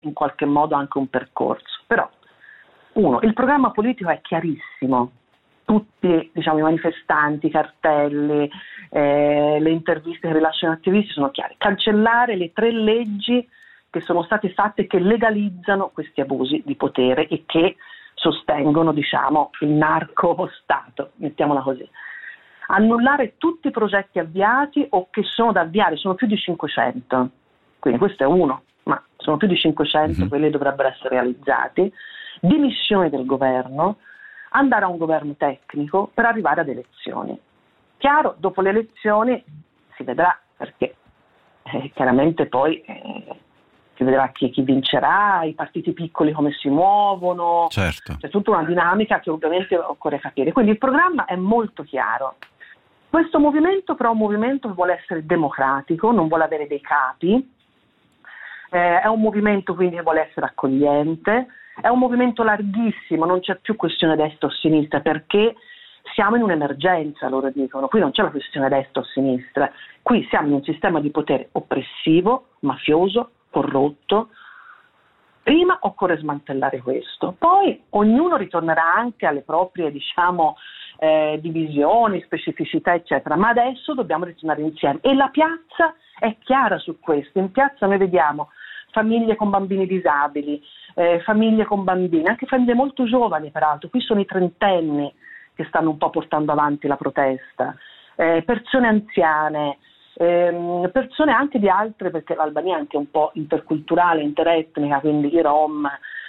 in qualche modo anche un percorso. Però, il programma politico è chiarissimo. Tutti, diciamo, i manifestanti, i cartelli, le interviste che rilasciano attivisti sono chiari. Cancellare le 3 leggi che sono state fatte che legalizzano questi abusi di potere e che sostengono, diciamo, il narco-stato, mettiamola così. Annullare tutti i progetti avviati o che sono da avviare, sono più di 500. Quindi questo è uno, ma sono più di 500 quelli che dovrebbero essere realizzati. Dimissioni del governo, andare a un governo tecnico per arrivare ad elezioni. Chiaro, dopo le elezioni si vedrà, perché chiaramente poi si vedrà chi vincerà, i partiti piccoli come si muovono, certo. C'è tutta una dinamica che ovviamente occorre capire. Quindi il programma è molto chiaro. Questo movimento però è un movimento che vuole essere democratico, non vuole avere dei capi, è un movimento quindi che vuole essere accogliente, è un movimento larghissimo, non c'è più questione destra o sinistra, perché siamo in un'emergenza, loro dicono. Qui non c'è la questione destra o sinistra, qui siamo in un sistema di potere oppressivo, mafioso, corrotto. Prima occorre smantellare questo, poi ognuno ritornerà anche alle proprie, diciamo, divisioni, specificità, eccetera, ma adesso dobbiamo ritornare insieme e la piazza è chiara su questo. In piazza noi vediamo famiglie con bambini disabili, famiglie con bambini, anche famiglie molto giovani peraltro, qui sono i trentenni che stanno un po' portando avanti la protesta, persone anziane, persone anche di altre, perché l'Albania è anche un po' interculturale, interetnica, quindi i Rom,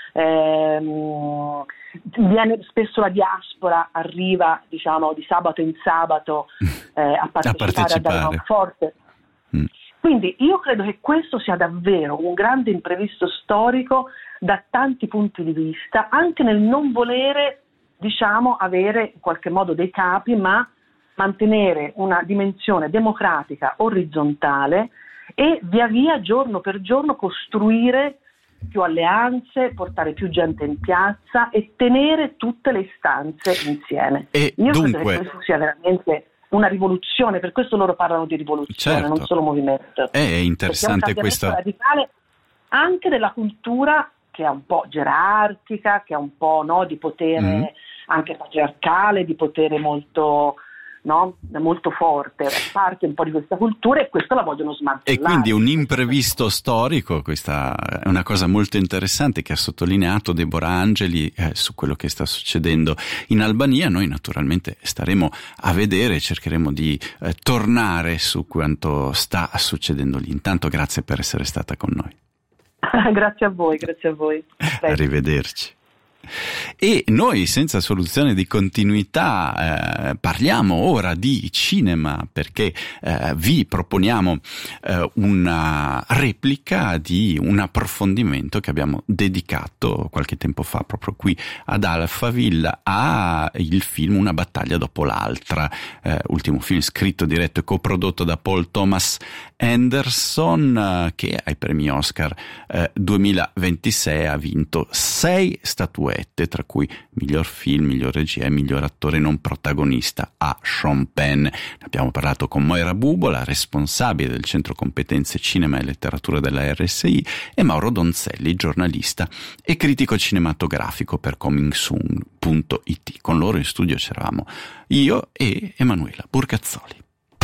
viene spesso la diaspora, arriva, diciamo, di sabato in sabato a partecipare. A dare un forte. Quindi io credo che questo sia davvero un grande imprevisto storico da tanti punti di vista, anche nel non volere, diciamo, avere in qualche modo dei capi, ma mantenere una dimensione democratica orizzontale e via via, giorno per giorno, costruire più alleanze, portare più gente in piazza e tenere tutte le istanze insieme. E io dunque, credo che questo sia veramente una rivoluzione, per questo loro parlano di rivoluzione, certo, non solo movimento. È interessante questo radicale anche della cultura, che è un po' gerarchica, che è un po', no, di potere anche patriarcale, di potere molto, no, molto forte, parte un po' di questa cultura e questo la vogliono smantellare. E quindi un imprevisto storico, questa è una cosa molto interessante che ha sottolineato Deborah Angeli su quello che sta succedendo in Albania. Noi naturalmente staremo a vedere, cercheremo di tornare su quanto sta succedendo lì. Intanto grazie per essere stata con noi. Grazie a voi, grazie a voi. Arrivederci. E noi, senza soluzione di continuità, parliamo ora di cinema, perché vi proponiamo una replica di un approfondimento che abbiamo dedicato qualche tempo fa proprio qui ad Alphaville a il film Una battaglia dopo l'altra, ultimo film scritto, diretto e coprodotto da Paul Thomas Anderson, che ai premi Oscar 2026 ha vinto 6 statuette, tra cui miglior film, miglior regia e miglior attore non protagonista a Sean Penn. Ne abbiamo parlato con Moira Bubola, responsabile del Centro Competenze Cinema e Letteratura della RSI, e Mauro Donzelli, giornalista e critico cinematografico per comingsoon.it. Con loro in studio c'eravamo io e Emanuela Burgazzoli.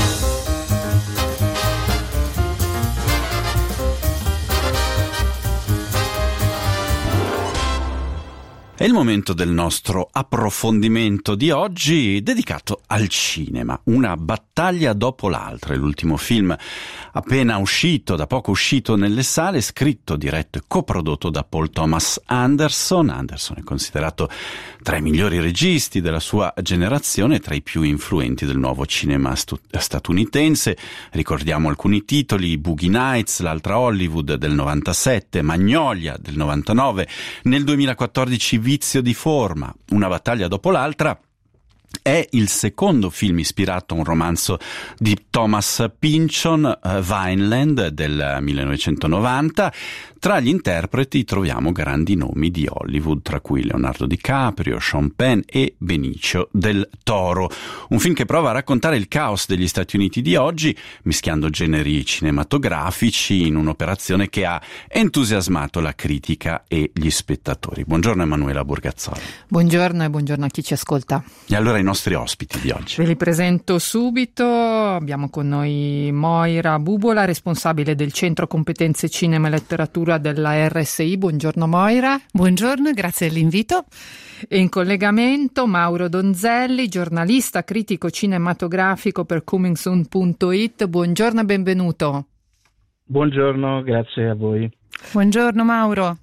È il momento del nostro approfondimento di oggi dedicato al cinema. Una battaglia dopo l'altra, è l'ultimo film appena uscito, da poco uscito nelle sale, scritto, diretto e coprodotto da Paul Thomas Anderson. Anderson è considerato tra i migliori registi della sua generazione, tra i più influenti del nuovo cinema statunitense. Ricordiamo alcuni titoli: Boogie Nights, L'altra Hollywood del 97, Magnolia del 99, nel 2014 Vizio di forma. Una battaglia dopo l'altra È il secondo film ispirato a un romanzo di Thomas Pynchon, Vineland, del 1990. Tra gli interpreti troviamo grandi nomi di Hollywood, tra cui Leonardo DiCaprio, Sean Penn e Benicio del Toro. Un film che prova a raccontare il caos degli Stati Uniti di oggi, mischiando generi cinematografici in un'operazione che ha entusiasmato la critica e gli spettatori. Buongiorno Emanuela Burgazzoli. Buongiorno e buongiorno a chi ci ascolta. E allora i nostri ospiti di oggi. Ve li presento subito. Abbiamo con noi Moira Bubola, responsabile del Centro Competenze Cinema e Letteratura della RSI. Buongiorno Moira. Buongiorno e grazie dell'invito. E in collegamento Mauro Donzelli, giornalista, critico cinematografico per comingsoon.it. Buongiorno e benvenuto. Buongiorno, grazie a voi. Buongiorno Mauro.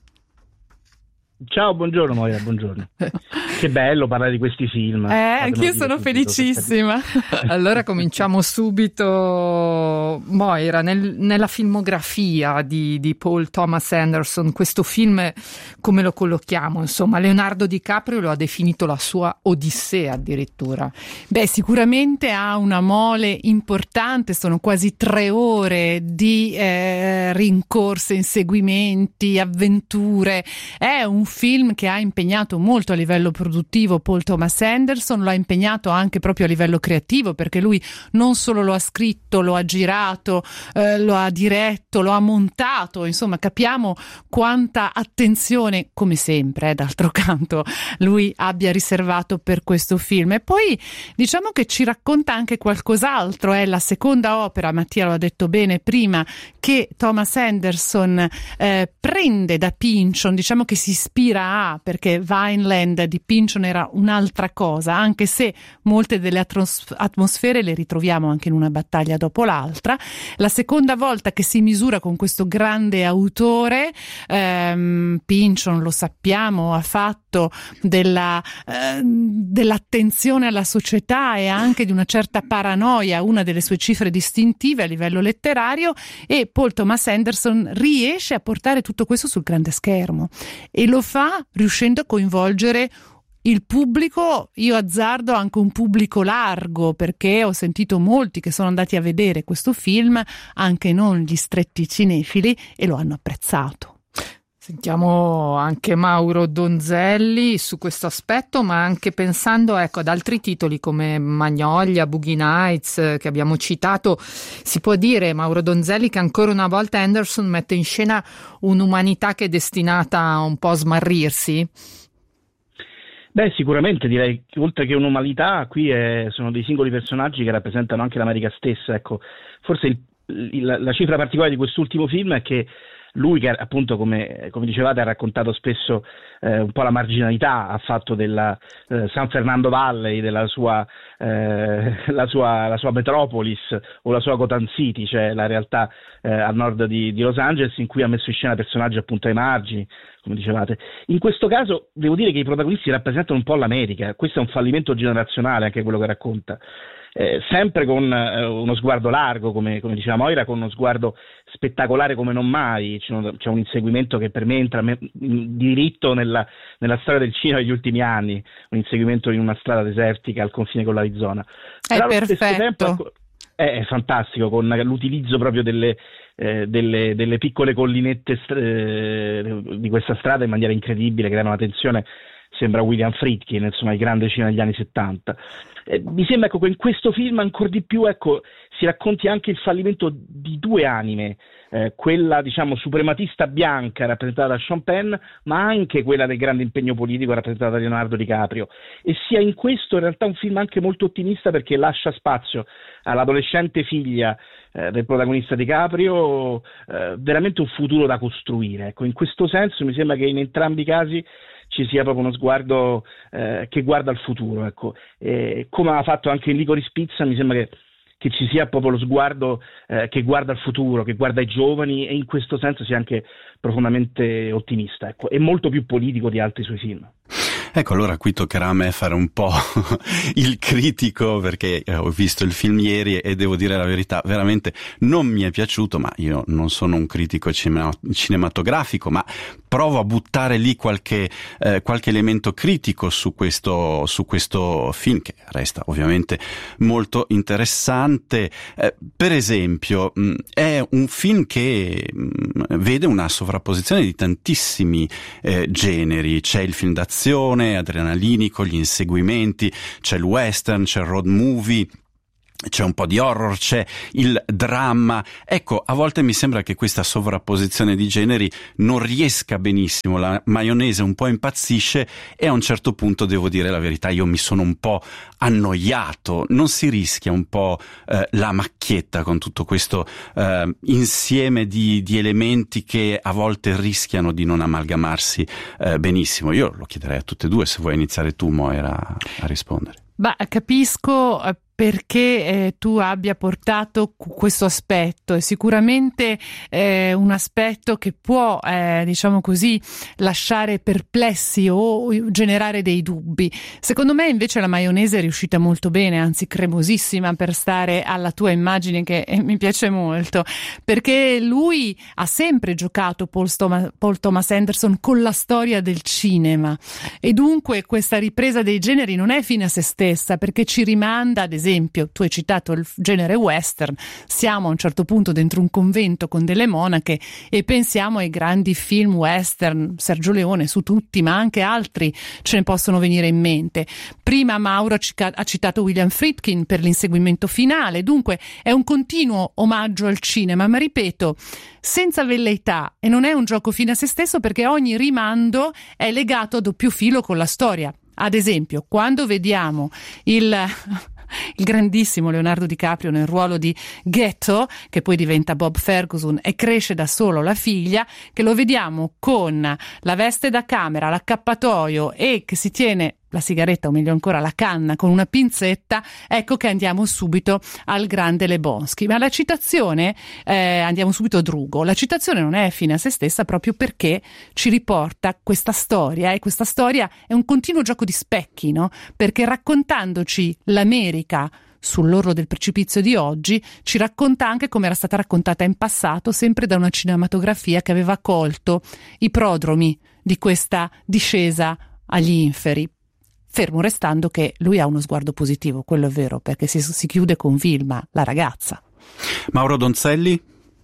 Ciao, buongiorno Moira, buongiorno. Che bello parlare di questi film. Anch'io sono felicissima. Allora cominciamo subito. Moira, nella filmografia di Paul Thomas Anderson, questo film come lo collochiamo? Insomma, Leonardo DiCaprio lo ha definito la sua odissea addirittura. Beh, sicuramente ha una mole importante, sono quasi 3 ore di rincorse, inseguimenti, avventure. È un film che ha impegnato molto a livello produttivo Paul Thomas Anderson, lo ha impegnato anche proprio a livello creativo, perché lui non solo lo ha scritto, lo ha girato, lo ha diretto, lo ha montato, insomma capiamo quanta attenzione, come sempre, d'altro canto, lui abbia riservato per questo film. E poi diciamo che ci racconta anche qualcos'altro, è la seconda opera, Mattia lo ha detto bene prima, che Thomas Anderson prende da Pynchon, diciamo che si ispira a, perché Vineland di Pynchon era un'altra cosa, anche se molte delle atmosfere le ritroviamo anche in Una battaglia dopo l'altra. La seconda volta che si misura con questo grande autore, Pynchon, lo sappiamo, ha fatto dell'attenzione alla società e anche di una certa paranoia una delle sue cifre distintive a livello letterario, e Paul Thomas Anderson riesce a portare tutto questo sul grande schermo e lo fa riuscendo a coinvolgere il pubblico, io azzardo anche un pubblico largo, perché ho sentito molti che sono andati a vedere questo film, anche non gli stretti cinefili, e lo hanno apprezzato. Sentiamo anche Mauro Donzelli su questo aspetto, ma anche pensando ad altri titoli come Magnolia, Boogie Nights che abbiamo citato. Si può dire, Mauro Donzelli, che ancora una volta Anderson mette in scena un'umanità che è destinata un po' a smarrirsi? Beh, sicuramente direi che oltre che un'umanità qui sono dei singoli personaggi che rappresentano anche l'America stessa. Ecco, forse la cifra particolare di quest'ultimo film è che lui, che appunto come dicevate ha raccontato spesso un po' la marginalità, ha fatto della San Fernando Valley, della sua metropolis o la sua Gotham City, cioè la realtà a nord di Los Angeles, in cui ha messo in scena personaggi appunto ai margini, come dicevate. In questo caso devo dire che i protagonisti rappresentano un po' l'America. Questo è un fallimento generazionale anche quello che racconta. Sempre con uno sguardo largo, come diceva Moira, con uno sguardo spettacolare come non mai. C'è un inseguimento che per me entra diritto nella storia del cinema degli ultimi anni, un inseguimento in una strada desertica al confine con l'Arizona. È Però perfetto. allo stesso tempo, è fantastico, con l'utilizzo proprio delle piccole collinette di questa strada in maniera incredibile, creano una tensione. Sembra William Friedkin, insomma, il grande cinema degli anni 70. Mi sembra che in questo film ancora di più si racconti anche il fallimento di 2 anime, quella diciamo suprematista bianca rappresentata da Sean Penn, ma anche quella del grande impegno politico rappresentata da Leonardo DiCaprio, e sia in questo in realtà un film anche molto ottimista, perché lascia spazio all'adolescente figlia del protagonista DiCaprio veramente un futuro da costruire. Ecco, in questo senso mi sembra che in entrambi i casi ci sia proprio uno sguardo che guarda al futuro, ecco. Come ha fatto anche in Licorice Pizza, mi sembra che ci sia proprio lo sguardo che guarda al futuro, che guarda ai giovani, e in questo senso sia anche profondamente ottimista, ecco, e molto più politico di altri suoi film. Ecco, allora qui toccherà a me fare un po' il critico, perché ho visto il film ieri e devo dire la verità, veramente non mi è piaciuto, ma io non sono un critico cinematografico, ma provo a buttare lì qualche elemento critico su questo film, che resta ovviamente molto interessante. Per esempio, è un film che vede una sovrapposizione di tantissimi generi. C'è il film d'azione, adrenalinico, gli inseguimenti, c'è il western, c'è il road movie, c'è un po' di horror, c'è il dramma. Ecco, a volte mi sembra che questa sovrapposizione di generi non riesca benissimo, la maionese un po' impazzisce e a un certo punto, devo dire la verità, io mi sono un po' annoiato. Non si rischia un po' la macchietta con tutto questo insieme di elementi che a volte rischiano di non amalgamarsi benissimo? Io lo chiederei a tutte e due, se vuoi iniziare tu, Moira, a rispondere. Beh, capisco perché tu abbia portato questo aspetto. È sicuramente un aspetto che può, diciamo così, lasciare perplessi o generare dei dubbi. Secondo me invece la maionese è riuscita molto bene, anzi cremosissima, per stare alla tua immagine, che mi piace molto, perché lui ha sempre giocato, Paul Thomas Anderson, con la storia del cinema, e dunque questa ripresa dei generi non è fine a se stessa, perché ci rimanda, ad esempio, tu hai citato il genere western, siamo a un certo punto dentro un convento con delle monache e pensiamo ai grandi film western, Sergio Leone su tutti, ma anche altri ce ne possono venire in mente. Prima Mauro ha citato William Friedkin per l'inseguimento finale, dunque è un continuo omaggio al cinema, ma ripeto, senza velleità, e non è un gioco fine a se stesso, perché ogni rimando è legato a doppio filo con la storia. Ad esempio, quando vediamo il grandissimo Leonardo DiCaprio nel ruolo di Ghetto, che poi diventa Bob Ferguson e cresce da solo la figlia, che lo vediamo con la veste da camera, l'accappatoio e che si tiene la sigaretta, o meglio ancora la canna, con una pinzetta, ecco che andiamo subito al grande Lebowski. Ma la citazione, andiamo subito a Drugo, la citazione non è fine a se stessa, proprio perché ci riporta questa storia, e questa storia è un continuo gioco di specchi, no? Perché raccontandoci l'America sull'orlo del precipizio di oggi, ci racconta anche come era stata raccontata in passato, sempre da una cinematografia che aveva colto i prodromi di questa discesa agli inferi. Fermo restando che lui ha uno sguardo positivo, quello è vero, perché si chiude con Vilma, la ragazza. Mauro Donzelli?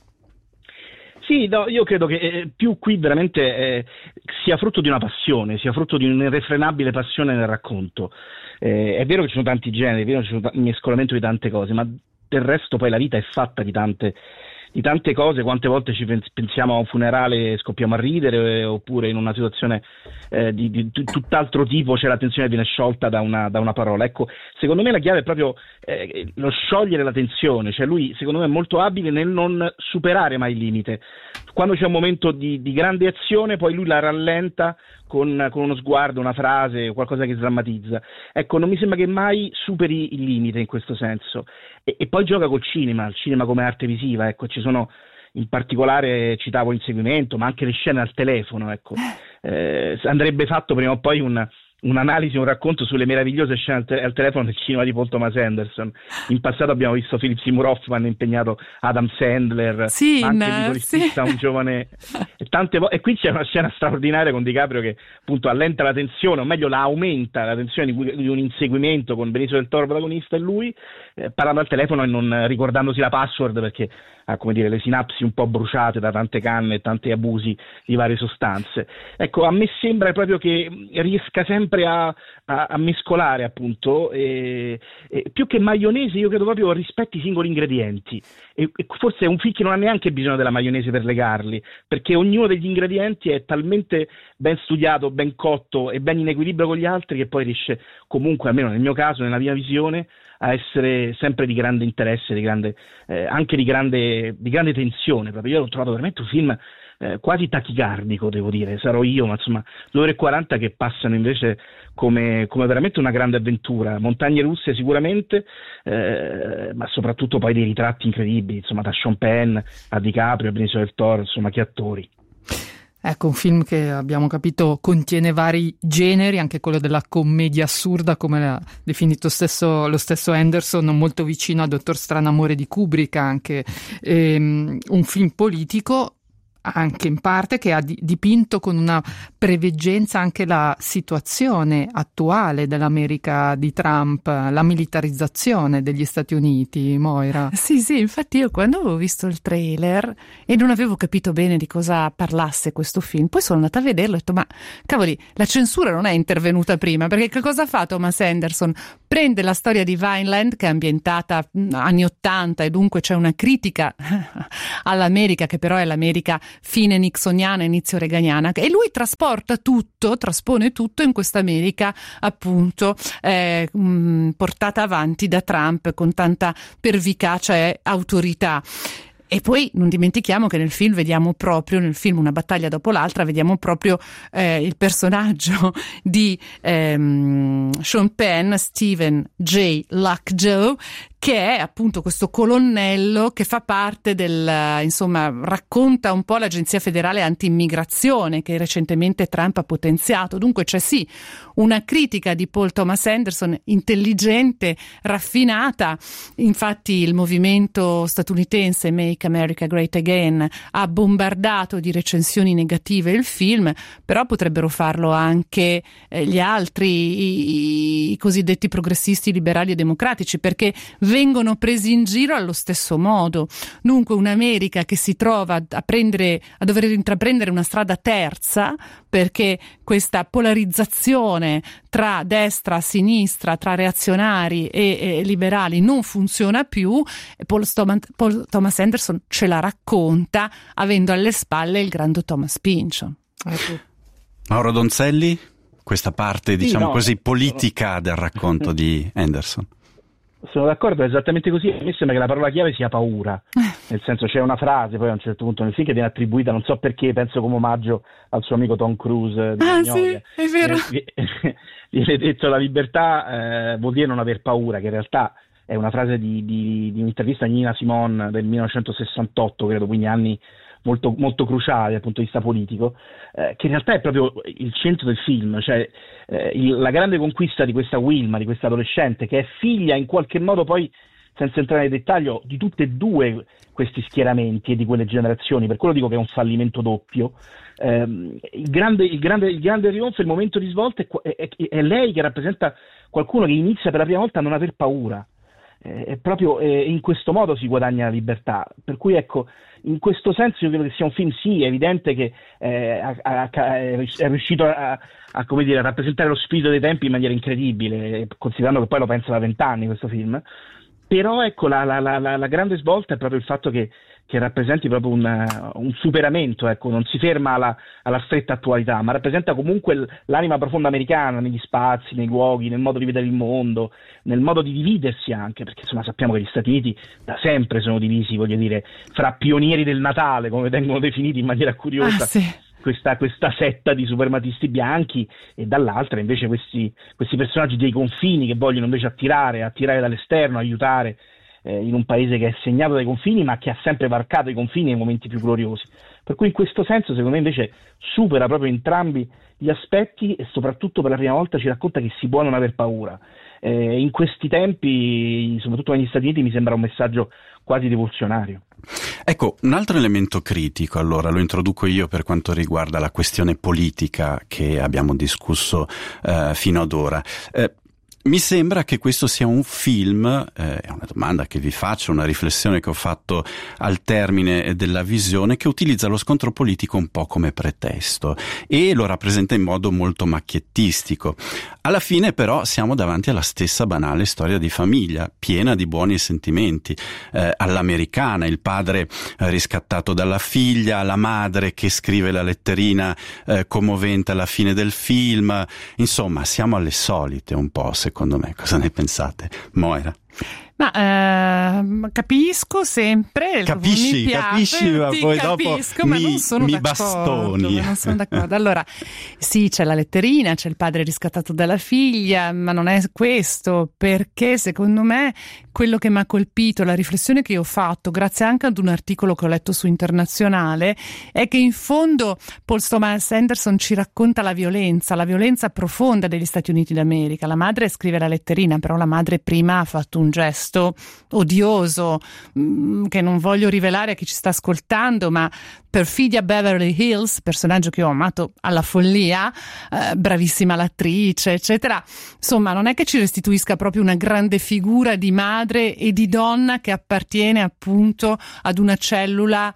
Sì, no, io credo che più qui veramente sia frutto di una passione, sia frutto di un'irrefrenabile passione nel racconto. È vero che ci sono tanti generi, è vero che c'è un mescolamento di tante cose, ma del resto poi la vita è fatta di tante cose. Quante volte ci pensiamo a un funerale e scoppiamo a ridere, oppure in una situazione di tutt'altro tipo c'è la tensione che viene sciolta da una parola. Ecco, secondo me la chiave è proprio lo sciogliere la tensione, cioè lui secondo me è molto abile nel non superare mai il limite. Quando c'è un momento di grande azione, poi lui la rallenta con uno sguardo, una frase, qualcosa che drammatizza. Ecco, non mi sembra che mai superi il limite in questo senso. E poi gioca col cinema, il cinema come arte visiva. Ecco, ci sono, in particolare citavo l'inseguimento, ma anche le scene al telefono. Ecco, andrebbe fatto prima o poi un'analisi, un racconto sulle meravigliose scene al telefono del cinema di Paul Thomas Anderson. In passato abbiamo visto Philip Seymour Hoffman impegnato Adam Sandler, sì, ma anche Nicolas un giovane, e qui c'è una scena straordinaria con DiCaprio che appunto allenta la tensione, o meglio la aumenta la tensione di un inseguimento con Benicio del Toro protagonista e lui parlando al telefono e non ricordandosi la password, perché ha, come dire, le sinapsi un po' bruciate da tante canne e tanti abusi di varie sostanze. Ecco, a me sembra proprio che riesca sempre a mescolare, appunto, più che maionese io credo proprio rispetti i singoli ingredienti, e forse è un film che non ha neanche bisogno della maionese per legarli, perché ognuno degli ingredienti è talmente ben studiato, ben cotto e ben in equilibrio con gli altri, che poi riesce comunque, almeno nel mio caso, nella mia visione, a essere sempre di grande interesse, anche di grande tensione. Proprio io l'ho trovato veramente un film quasi tachicardico, devo dire, sarò io, ma insomma 2 ore e 40 che passano invece come veramente una grande avventura, montagne russe sicuramente, ma soprattutto poi dei ritratti incredibili, insomma, da Sean Penn a DiCaprio, a Benicio del Toro, insomma, che attori. Ecco, un film che abbiamo capito contiene vari generi, anche quello della commedia assurda, come l'ha definito lo stesso Anderson, molto vicino a Dottor Stranamore di Kubrick, anche un film politico. anche in parte, che ha dipinto con una preveggenza anche la situazione attuale dell'America di Trump, la militarizzazione degli Stati Uniti, Moira. Sì, infatti io quando avevo visto il trailer e non avevo capito bene di cosa parlasse questo film, poi sono andata a vederlo e ho detto, ma cavoli, la censura non è intervenuta prima, perché che cosa fa Thomas Anderson? Prende la storia di Vineland, che è ambientata anni 80 e dunque c'è una critica all'America, che però è l'America fine nixoniana, inizio reganiana, e lui traspone tutto in questa America appunto portata avanti da Trump con tanta pervicacia e autorità. E poi non dimentichiamo che nel film Una battaglia dopo l'altra, vediamo proprio il personaggio di Sean Penn, Stephen J. Lockjaw, che è appunto questo colonnello che fa parte racconta un po' l'Agenzia Federale Anti-Immigrazione che recentemente Trump ha potenziato. Dunque c'è sì una critica di Paul Thomas Anderson intelligente, raffinata. Infatti il movimento statunitense Make America Great Again ha bombardato di recensioni negative il film, però potrebbero farlo anche gli altri, i cosiddetti progressisti, liberali e democratici, perché vengono presi in giro allo stesso modo. Dunque un'America che si trova a dover intraprendere una strada terza, perché questa polarizzazione tra destra, sinistra, tra reazionari e liberali non funziona più. Paul Thomas Anderson ce la racconta avendo alle spalle il grande Thomas Pynchon. Mauro Donzelli, questa parte così politica del racconto di Anderson. Sono d'accordo, è esattamente così. A me sembra che la parola chiave sia paura, nel senso c'è una frase poi a un certo punto nel film che viene attribuita, non so perché, penso come omaggio al suo amico Tom Cruise di Magnolia. Sì, è vero. Viene detto la libertà vuol dire non aver paura, che in realtà è una frase di un'intervista a Nina Simone del 1968, credo, quindi anni molto, molto cruciali dal punto di vista politico, che in realtà è proprio il centro del film, cioè la grande conquista di questa Wilma, di questa adolescente, che è figlia in qualche modo poi, senza entrare nel dettaglio, di tutti e due questi schieramenti e di quelle generazioni, per quello dico che è un fallimento doppio. Il grande trionfo, il momento di svolta è lei che rappresenta qualcuno che inizia per la prima volta a non aver paura. È proprio in questo modo si guadagna la libertà, per cui ecco, in questo senso io credo che sia un film, sì, è evidente che è riuscito a rappresentare lo spirito dei tempi in maniera incredibile, considerando che poi lo pensa da 20 anni questo film, però ecco la grande svolta è proprio il fatto che rappresenti proprio un superamento, ecco, non si ferma alla stretta attualità, ma rappresenta comunque l'anima profonda americana negli spazi, nei luoghi, nel modo di vedere il mondo, nel modo di dividersi anche, perché insomma sappiamo che gli Stati Uniti da sempre sono divisi, voglio dire, fra pionieri del Natale, come vengono definiti in maniera curiosa, sì. questa setta di suprematisti bianchi, e dall'altra invece questi personaggi dei confini che vogliono invece attirare dall'esterno, aiutare in un paese che è segnato dai confini ma che ha sempre varcato i confini nei momenti più gloriosi, per cui in questo senso secondo me invece supera proprio entrambi gli aspetti e soprattutto per la prima volta ci racconta che si può non aver paura. In questi tempi, soprattutto negli Stati Uniti, mi sembra un messaggio quasi rivoluzionario. Ecco, un altro elemento critico, allora lo introduco io per quanto riguarda la questione politica che abbiamo discusso fino ad ora. Mi sembra che questo sia un film, è una domanda che vi faccio, una riflessione che ho fatto al termine della visione, che utilizza lo scontro politico un po' come pretesto e lo rappresenta in modo molto macchiettistico. Alla fine però siamo davanti alla stessa banale storia di famiglia, piena di buoni sentimenti, all'americana, il padre riscattato dalla figlia, la madre che scrive la letterina commovente alla fine del film, insomma siamo alle solite un po', secondo me. Cosa ne pensate, Moira? Ma capisco sempre, capisci, mi piace, ma poi capisco, dopo ma non sono bastoni. Non sono d'accordo. Allora, sì, c'è la letterina, c'è il padre riscattato dalla figlia, ma non è questo, perché secondo me quello che mi ha colpito, la riflessione che io ho fatto, grazie anche ad un articolo che ho letto su Internazionale, è che in fondo Paul Thomas Anderson ci racconta la violenza profonda degli Stati Uniti d'America. La madre scrive la letterina, però la madre prima ha fatto un gesto testo odioso che non voglio rivelare a chi ci sta ascoltando, ma Perfidia Beverly Hills, personaggio che ho amato alla follia, bravissima l'attrice, eccetera. Insomma, non è che ci restituisca proprio una grande figura di madre e di donna che appartiene appunto ad una cellula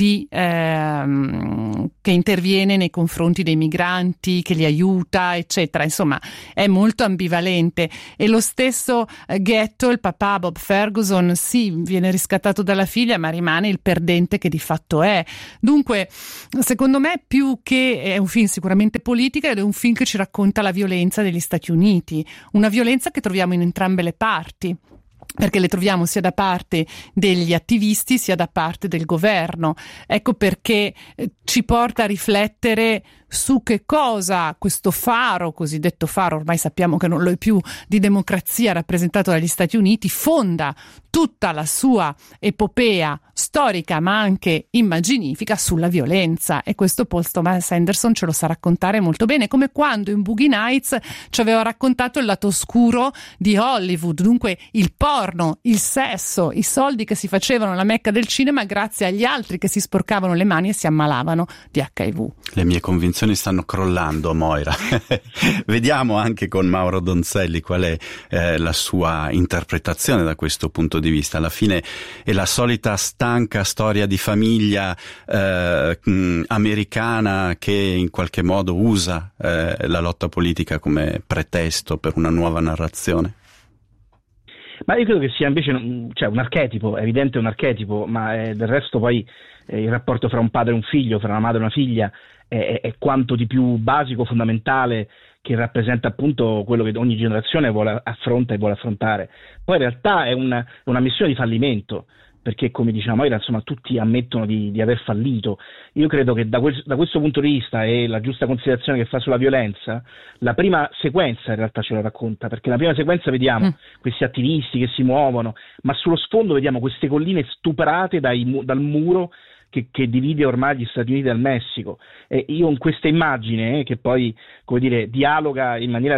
che interviene nei confronti dei migranti, che li aiuta, eccetera. Insomma, è molto ambivalente. E lo stesso Ghetto, il papà Bob Ferguson, sì, viene riscattato dalla figlia, ma rimane il perdente che di fatto è. Dunque, secondo me, più che è un film sicuramente politico, è un film che ci racconta la violenza degli Stati Uniti, una violenza che troviamo in entrambe le parti, perché le troviamo sia da parte degli attivisti sia da parte del governo. Ecco perché ci porta a riflettere su che cosa questo faro, cosiddetto faro, ormai sappiamo che non lo è più, di democrazia rappresentato dagli Stati Uniti, fonda tutta la sua epopea storica ma anche immaginifica sulla violenza. E questo Paul Thomas Anderson ce lo sa raccontare molto bene, come quando in Boogie Nights ci aveva raccontato il lato oscuro di Hollywood, dunque il porno, il sesso, i soldi che si facevano alla Mecca del cinema grazie agli altri che si sporcavano le mani e si ammalavano di HIV. Le mie convinzioni stanno crollando, Moira. Vediamo anche con Mauro Donzelli qual è la sua interpretazione da questo punto di vista. Alla fine è la solita stanca storia di famiglia americana che in qualche modo usa la lotta politica come pretesto per una nuova narrazione. Ma io credo che sia invece un archetipo, è evidente un archetipo, ma del resto poi il rapporto fra un padre e un figlio, fra una madre e una figlia è quanto di più basico, fondamentale, che rappresenta appunto quello che ogni generazione affronta e vuole affrontare. Poi in realtà è una missione di fallimento, perché come diciamo Moira, insomma, tutti ammettono di aver fallito. Io credo che da questo punto di vista, e la giusta considerazione che fa sulla violenza, la prima sequenza in realtà ce lo racconta, perché nella prima sequenza vediamo questi attivisti che si muovono, ma sullo sfondo vediamo queste colline stuprate dal muro che divide ormai gli Stati Uniti dal Messico. E io in questa immagine, che poi, come dire, dialoga in maniera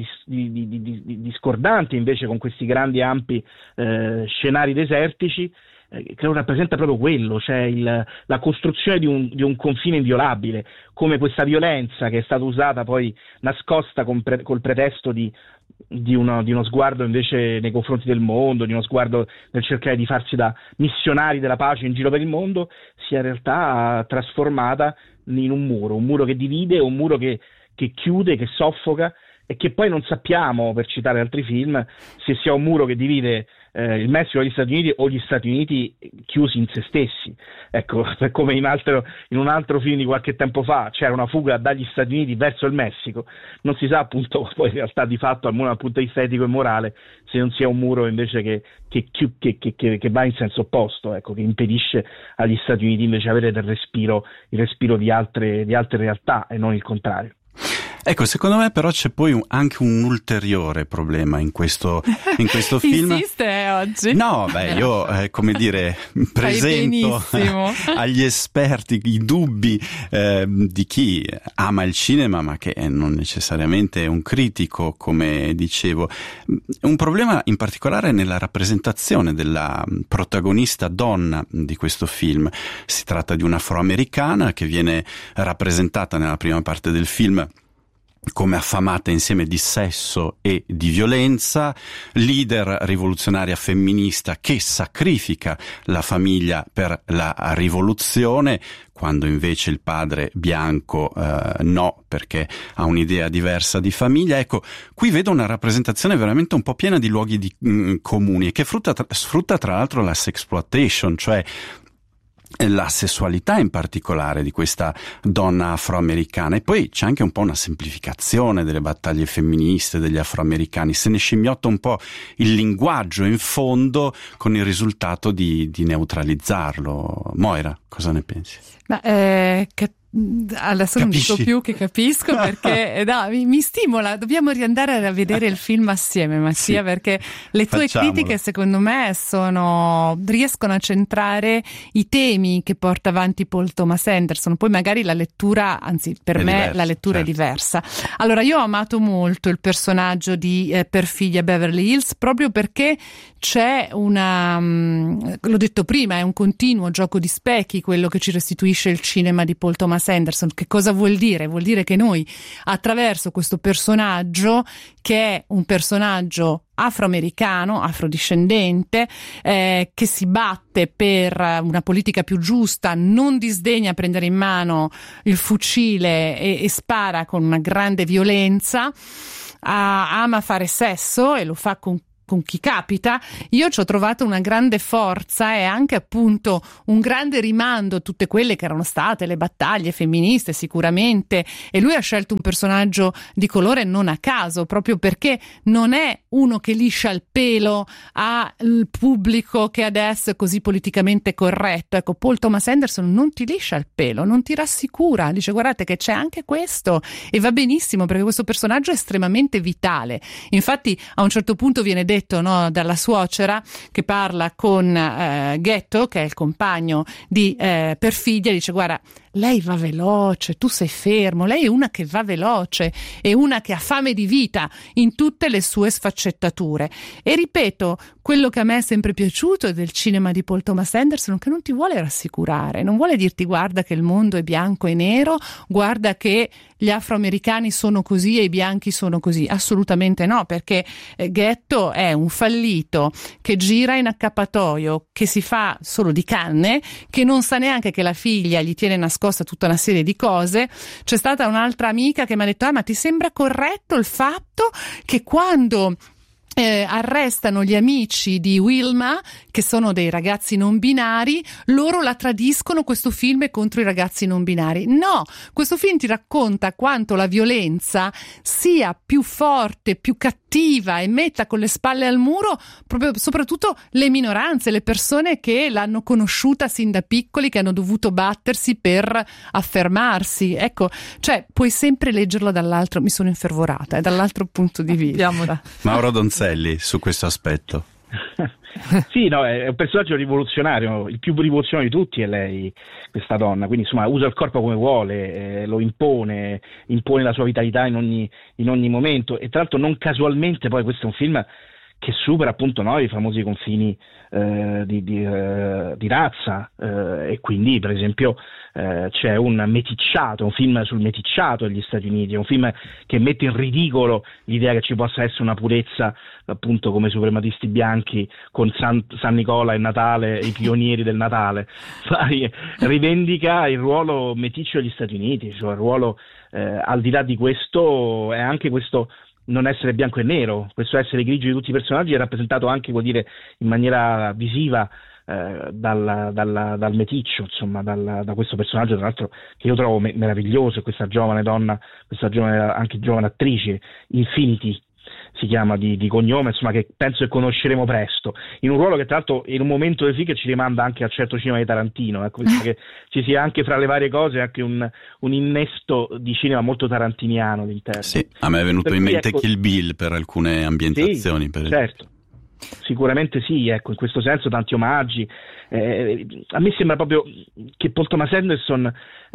discordante invece con questi grandi ampi scenari desertici, credo rappresenta proprio quello, cioè la costruzione di un confine inviolabile, come questa violenza che è stata usata poi nascosta col pretesto di uno sguardo invece nei confronti del mondo, di uno sguardo nel cercare di farsi da missionari della pace in giro per il mondo, sia in realtà trasformata in un muro che divide, un muro che chiude, che soffoca, e che poi non sappiamo, per citare altri film, se sia un muro che divide il Messico dagli Stati Uniti o gli Stati Uniti chiusi in se stessi. Ecco, come in un altro film di qualche tempo fa c'era una fuga dagli Stati Uniti verso il Messico, non si sa appunto poi in realtà di fatto, almeno dal punto di vista etico e morale, se non sia un muro invece che va in senso opposto, ecco, che impedisce agli Stati Uniti invece avere il respiro di altre realtà e non il contrario. Ecco, secondo me però c'è poi anche un ulteriore problema in questo film. Insiste oggi? No, io presento agli esperti i dubbi di chi ama il cinema ma che non necessariamente è un critico, come dicevo. Un problema in particolare nella rappresentazione della protagonista donna di questo film. Si tratta di un'afroamericana che viene rappresentata nella prima parte del film come affamata insieme di sesso e di violenza, leader rivoluzionaria femminista che sacrifica la famiglia per la rivoluzione, quando invece il padre bianco no, perché ha un'idea diversa di famiglia. Ecco, qui vedo una rappresentazione veramente un po' piena di luoghi comuni e che sfrutta tra l'altro la sexploitation, cioè la sessualità in particolare di questa donna afroamericana. E poi c'è anche un po' una semplificazione delle battaglie femministe degli afroamericani, se ne scimmiotta un po' il linguaggio in fondo con il risultato di neutralizzarlo. Moira, cosa ne pensi? Adesso non dico più che capisco, perché no, mi stimola. Dobbiamo riandare a vedere il film assieme, Mattia, sì, perché le tue critiche secondo me riescono a centrare i temi che porta avanti Paul Thomas Anderson. Poi magari la lettura, anzi per me diversa, la lettura certo, è diversa. Allora, io ho amato molto il personaggio di Perfidia Beverly Hills, proprio perché c'è l'ho detto prima, è un continuo gioco di specchi quello che ci restituisce il cinema di Paul Thomas Anderson. Che cosa vuol dire? Vuol dire che noi, attraverso questo personaggio, che è un personaggio afroamericano, afrodiscendente, che si batte per una politica più giusta, non disdegna prendere in mano il fucile e spara con una grande violenza, ama fare sesso e lo fa con chi capita. Io ci ho trovato una grande forza e anche appunto un grande rimando a tutte quelle che erano state le battaglie femministe sicuramente, e lui ha scelto un personaggio di colore non a caso, proprio perché non è uno che liscia il pelo al pubblico che adesso è così politicamente corretto. Ecco, Paul Thomas Anderson non ti liscia il pelo, non ti rassicura, dice guardate che c'è anche questo e va benissimo, perché questo personaggio è estremamente vitale. Infatti a un certo punto viene detto, no, dalla suocera che parla con Ghetto, che è il compagno di Perfidia, dice guarda, lei va veloce, tu sei fermo, lei è una che va veloce, è una che ha fame di vita in tutte le sue sfaccettature. E ripeto, quello che a me è sempre piaciuto del cinema di Paul Thomas Anderson, che non ti vuole rassicurare, non vuole dirti guarda che il mondo è bianco e nero, guarda che gli afroamericani sono così e i bianchi sono così. Assolutamente no, perché Ghetto è un fallito che gira in accappatoio, che si fa solo di canne, che non sa neanche che la figlia gli tiene nascosta tutta una serie di cose. C'è stata un'altra amica che mi ha detto ma ti sembra corretto il fatto che quando arrestano gli amici di Wilma, che sono dei ragazzi non binari, loro la tradiscono, questo film è contro i ragazzi non binari? No, questo film ti racconta quanto la violenza sia più forte, più cattiva e metta con le spalle al muro proprio soprattutto le minoranze, le persone che l'hanno conosciuta sin da piccoli, che hanno dovuto battersi per affermarsi. Ecco, cioè puoi sempre leggerlo dall'altro, mi sono infervorata, dall'altro punto di vista. Mauro Donzelli su questo aspetto. Sì, no, è un personaggio rivoluzionario, il più rivoluzionario di tutti è lei, questa donna, quindi insomma usa il corpo come vuole, lo impone la sua vitalità in ogni momento, e tra l'altro non casualmente poi questo è un film che supera appunto i famosi confini di razza, e quindi per esempio c'è un film sul meticciato negli Stati Uniti, è un film che mette in ridicolo l'idea che ci possa essere una purezza appunto come suprematisti bianchi con San Nicola e Natale, i pionieri del Natale. Rivendica il ruolo meticcio degli Stati Uniti, cioè il ruolo al di là di questo è anche questo non essere bianco e nero, questo essere grigio di tutti i personaggi è rappresentato anche, vuol dire, in maniera visiva dal meticcio, insomma, da questo personaggio, tra l'altro, che io trovo meraviglioso, questa giovane donna, questa anche giovane attrice, Infinity si chiama di cognome, insomma, che penso che conosceremo presto, in un ruolo che tra l'altro in un momento del film che ci rimanda anche al certo cinema di Tarantino, ecco, che ci sia anche fra le varie cose anche un innesto di cinema molto tarantiniano all'interno. Sì, a me è venuto in mente Kill Bill per alcune ambientazioni. Sì, certo. Sicuramente sì, ecco, in questo senso tanti omaggi. A me sembra proprio che Paul Thomas Anderson,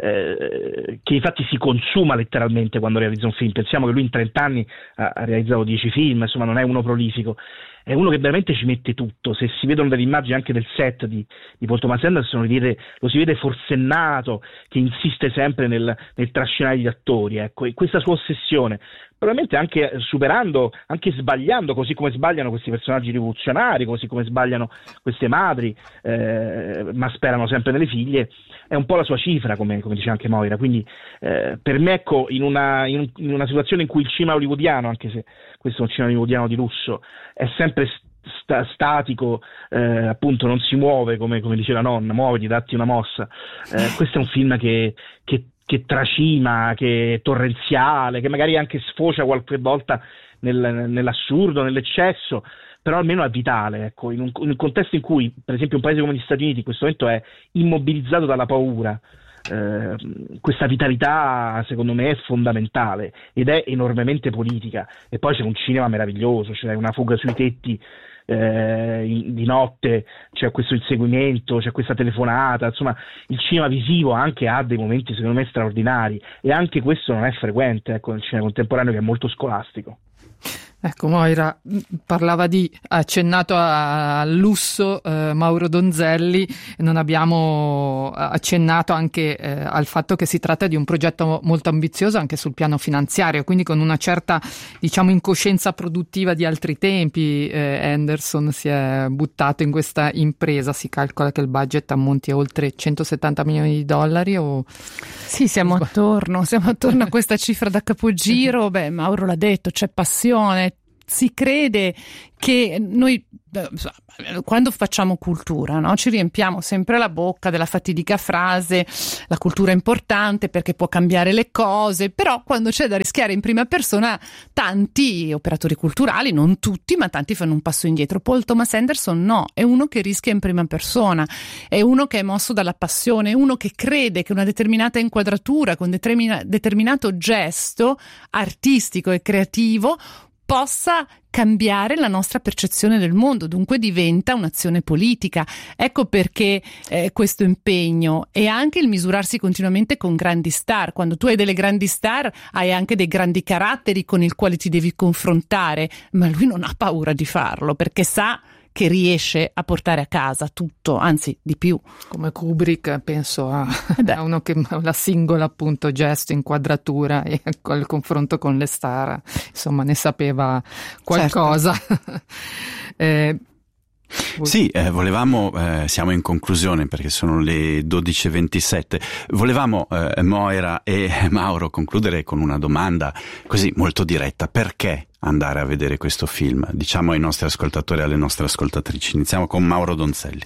che infatti si consuma letteralmente quando realizza un film, pensiamo che lui in 30 anni ha realizzato 10 film, insomma non è uno prolifico, è uno che veramente ci mette tutto. Se si vedono delle immagini anche del set di Paul Thomas Anderson lo si vede forsennato, che insiste sempre nel trascinare gli attori, ecco, e questa sua ossessione, probabilmente anche superando, anche sbagliando, così come sbagliano questi personaggi rivoluzionari, così come sbagliano queste madri, ma sperano sempre nelle figlie, è un po' la sua cifra, come dice anche Moira. Quindi per me, ecco, in una situazione in cui il cinema hollywoodiano, anche se questo è un cinema hollywoodiano di lusso, è sempre statico, appunto non si muove, come dice la nonna, muoviti, datti una mossa, questo è un film che tracima, che è torrenziale, che magari anche sfocia qualche volta nell'assurdo, nell'eccesso, però almeno è vitale, ecco, in un contesto in cui per esempio un paese come gli Stati Uniti in questo momento è immobilizzato dalla paura, questa vitalità secondo me è fondamentale ed è enormemente politica. E poi c'è un cinema meraviglioso, c'è una fuga sui tetti di notte, c'è questo inseguimento, c'è questa telefonata, insomma il cinema visivo anche ha dei momenti secondo me straordinari, e anche questo non è frequente, ecco, nel cinema contemporaneo, che è molto scolastico. Ecco, Moira parlava accennato al lusso, Mauro Donzelli, e non abbiamo accennato anche al fatto che si tratta di un progetto molto ambizioso anche sul piano finanziario, quindi con una certa, diciamo, incoscienza produttiva di altri tempi. Anderson si è buttato in questa impresa, si calcola che il budget ammonti a oltre 170 milioni di dollari o... Sì, siamo attorno a questa cifra da capogiro. Beh, Mauro l'ha detto, c'è passione, si crede che noi quando facciamo cultura, no, ci riempiamo sempre la bocca della fatidica frase la cultura è importante perché può cambiare le cose, però quando c'è da rischiare in prima persona tanti operatori culturali, non tutti, ma tanti fanno un passo indietro. Paul Thomas Anderson no, è uno che rischia in prima persona, è uno che è mosso dalla passione, è uno che crede che una determinata inquadratura con determinato gesto artistico e creativo possa cambiare la nostra percezione del mondo, dunque diventa un'azione politica. Ecco perché questo impegno e anche il misurarsi continuamente con grandi star. Quando tu hai delle grandi star hai anche dei grandi caratteri con i quali ti devi confrontare, ma lui non ha paura di farlo perché sa che riesce a portare a casa tutto, anzi di più. Come Kubrick, penso a uno che la singola appunto gesto, inquadratura e il confronto con le star, insomma ne sapeva qualcosa. Certo. Sì, volevamo, siamo in conclusione perché sono le 12:27, volevamo Moira e Mauro concludere con una domanda così molto diretta: perché andare a vedere questo film? Diciamo ai nostri ascoltatori e alle nostre ascoltatrici. Iniziamo con Mauro Donzelli.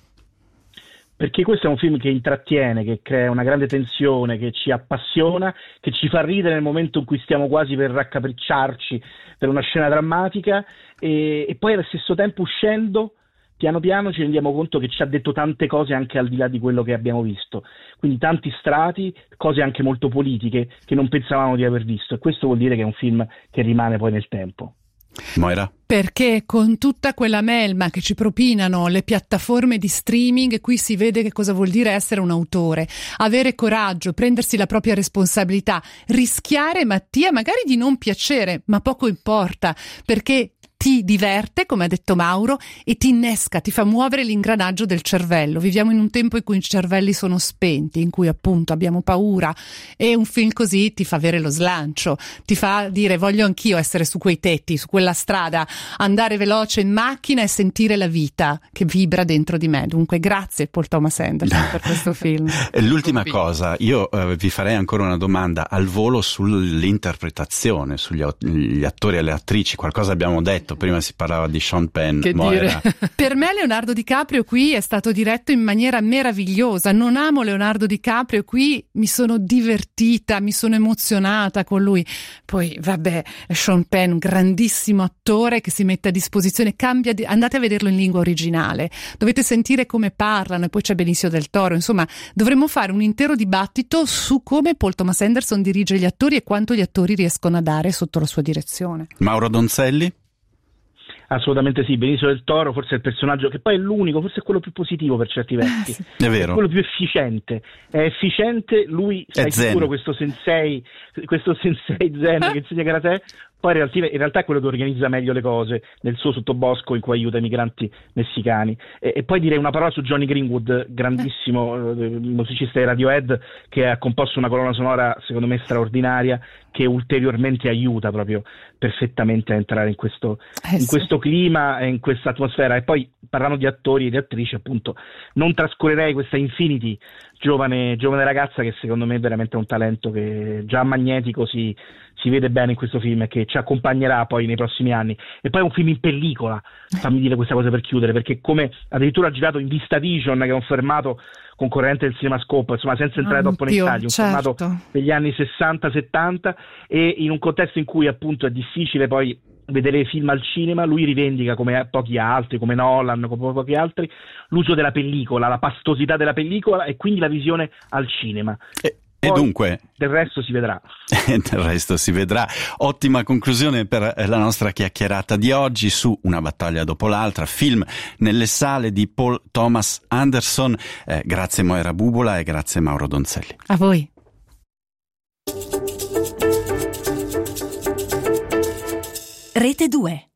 Perché questo è un film che intrattiene, che crea una grande tensione, che ci appassiona, che ci fa ridere nel momento in cui stiamo quasi per raccapricciarci per una scena drammatica, e poi allo stesso tempo uscendo piano piano ci rendiamo conto che ci ha detto tante cose anche al di là di quello che abbiamo visto, quindi tanti strati, cose anche molto politiche che non pensavamo di aver visto, e questo vuol dire che è un film che rimane poi nel tempo. Moira? Perché con tutta quella melma che ci propinano le piattaforme di streaming, qui si vede che cosa vuol dire essere un autore, avere coraggio, prendersi la propria responsabilità, rischiare, Mattia, magari di non piacere, ma poco importa, perché ti diverte, come ha detto Mauro, e ti innesca, ti fa muovere l'ingranaggio del cervello. Viviamo in un tempo in cui i cervelli sono spenti, in cui appunto abbiamo paura, e un film così ti fa avere lo slancio, ti fa dire voglio anch'io essere su quei tetti, su quella strada, andare veloce in macchina e sentire la vita che vibra dentro di me. Dunque grazie Paul Thomas Anderson per questo film. L'ultima cosa, io vi farei ancora una domanda al volo sull'interpretazione, sugli attori e le attrici. Qualcosa abbiamo detto, prima si parlava di Sean Penn. Che dire? Per me Leonardo DiCaprio qui è stato diretto in maniera meravigliosa. Non amo Leonardo DiCaprio, qui mi sono divertita, mi sono emozionata con lui. Poi vabbè, Sean Penn, un grandissimo attore che si mette a disposizione, andate a vederlo in lingua originale, dovete sentire come parlano, e poi c'è Benicio del Toro. Insomma, dovremmo fare un intero dibattito su come Paul Thomas Anderson dirige gli attori e quanto gli attori riescono a dare sotto la sua direzione. Mauro Donzelli? Assolutamente sì, Benicio del Toro forse è il personaggio che poi è l'unico, forse è quello più positivo per certi versi, è vero, è quello più efficiente, è efficiente, lui, sai sicuro, questo sensei zen che insegna karate, poi in realtà è quello che organizza meglio le cose nel suo sottobosco in cui aiuta i migranti messicani. E poi direi una parola su Johnny Greenwood, grandissimo musicista di Radiohead, che ha composto una colonna sonora secondo me straordinaria, che ulteriormente aiuta proprio perfettamente a entrare in questo clima e in questa atmosfera. E poi parlando di attori e di attrici, appunto, non trascurerei questa Infinity, giovane ragazza che secondo me è veramente un talento che già Magnetico si si vede bene in questo film e che ci accompagnerà poi nei prossimi anni. E poi è un film in pellicola, fammi dire questa cosa per chiudere, perché come addirittura ha girato in VistaVision, che è un formato concorrente del CinemaScope, insomma, senza entrare troppo nei dettagli, un formato degli anni 60-70, e in un contesto in cui appunto è difficile poi vedere film al cinema, lui rivendica, come pochi altri, come Nolan, come pochi altri, l'uso della pellicola, la pastosità della pellicola e quindi la visione al cinema. E dunque del resto si vedrà. Del resto si vedrà. Ottima conclusione per la nostra chiacchierata di oggi su Una battaglia dopo l'altra, film nelle sale di Paul Thomas Anderson. Grazie Moira Bubola e grazie Mauro Donzelli. A voi. Rete 2.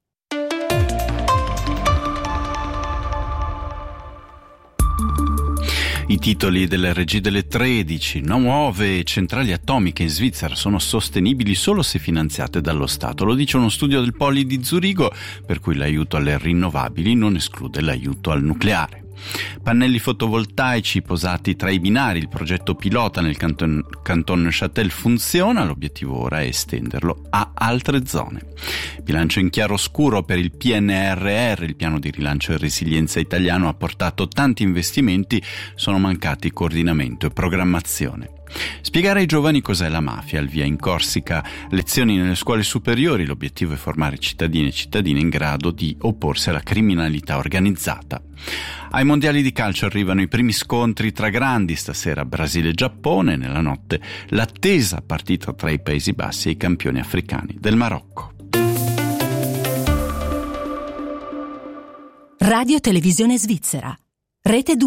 I titoli delle regie delle 13. Nuove centrali atomiche in Svizzera sono sostenibili solo se finanziate dallo Stato. Lo dice uno studio del Poli di Zurigo, per cui l'aiuto alle rinnovabili non esclude l'aiuto al nucleare. Pannelli fotovoltaici posati tra i binari, il progetto pilota nel canton Neuchâtel funziona, l'obiettivo ora è estenderlo a altre zone. Bilancio in chiaroscuro per il PNRR, il piano di rilancio e resilienza italiano, ha portato tanti investimenti, sono mancati coordinamento e programmazione. Spiegare ai giovani cos'è la mafia, al via in Corsica, lezioni nelle scuole superiori, l'obiettivo è formare cittadini e cittadine in grado di opporsi alla criminalità organizzata. Ai mondiali di calcio arrivano i primi scontri tra grandi, stasera Brasile e Giappone, nella notte l'attesa partita tra i Paesi Bassi e i campioni africani del Marocco. Radio Televisione Svizzera, Rete 2.